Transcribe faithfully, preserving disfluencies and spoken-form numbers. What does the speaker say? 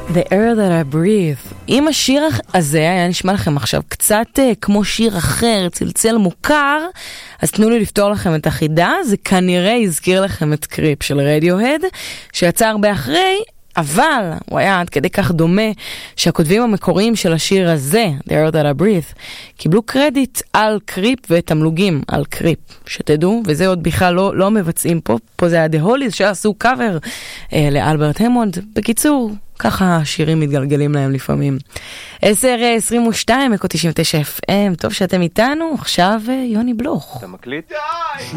The air that I breathe. אם השיר הזה היה נשמע לכם עכשיו קצת uh, כמו שיר אחר, צלצל מוכר, אז תנו לי לפתור לכם את החידה. זה כנראה יזכיר לכם את קריפ של רדיוהד, שיצא הרבה אחרי, אבל הוא היה עד כדי כך דומה שהכותבים המקוריים של השיר הזה, The Air That I Breathe, קיבלו קרדיט על קריפ ותמלוגים על קריפ, שתדעו, וזה עוד בכלל לא, לא מבצעים פה. פה זה היה The Hollies שעשו קאבר אה, לאלברט המונד. בקיצור, ככה השירים מתגלגלים להם לפעמים. עשר עשרים ושתיים, אקו תשעים ותשע אף אם, טוב שאתם איתנו. עכשיו יוני בלוך. אתה מקליט?